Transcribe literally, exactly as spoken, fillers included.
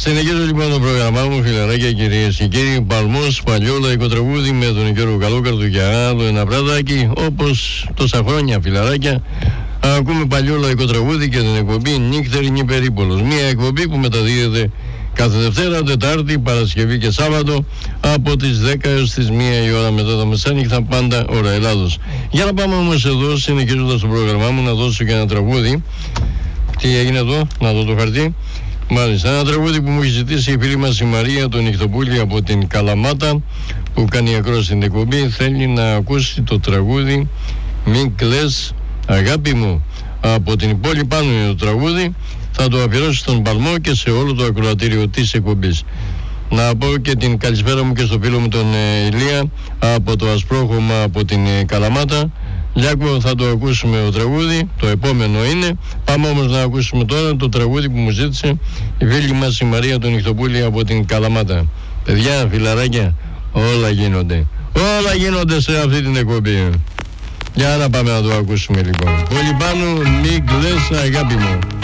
Συνεχίζω λοιπόν το πρόγραμμά μου, φιλαράκια, κυρίες και κύριοι. Παλμός, παλιό λαϊκό τραγούδι με τον Γιώργο Καλόκαρδο και άλλο ένα βράδακι. Όπως τόσα χρόνια, φιλαράκια, ακούμε παλιό λαϊκό τραγούδι και την εκπομπή Νύχτερη Περίπολος. Μια εκπομπή που μεταδίδεται κάθε Δευτέρα, Τετάρτη, Παρασκευή και Σάββατο από τις δέκα έως τις μία η ώρα μετά τα μεσάνυχτα, πάντα ώρα Ελλάδος. Για να πάμε όμως εδώ, συνεχίζοντας το πρόγραμμά μου, να δώσω και ένα τραγούδι. Τι έγινε εδώ, να δω το χαρτί. Μάλιστα, ένα τραγούδι που μου έχει ζητήσει η φίλη μας η Μαρία το Νυχτοπούλη από την Καλαμάτα, που κάνει ακρόαση στην εκπομπή. Θέλει να ακούσει το τραγούδι «Μην κλαις αγάπη μου». Από την πόλη πάνω είναι το τραγούδι. Θα το αφιερώσω στον Παλμό και σε όλο το ακροατήριο της εκπομπής. Να πω και την καλησπέρα μου και στο φίλο μου τον ε, Ηλία από το Ασπρόχωμα από την ε, Καλαμάτα. Λιάκο, θα το ακούσουμε το τραγούδι, το επόμενο είναι. Πάμε όμως να ακούσουμε τώρα το τραγούδι που μου ζήτησε η φίλη μας η Μαρία τον Νυχτοπούλη από την Καλαμάτα. Παιδιά, φιλαράκια, όλα γίνονται. Όλα γίνονται σε αυτή την εκπομπή. Για να πάμε να το ακούσουμε λοιπόν. Πολύ πάνω, μην κλαις αγάπη μου.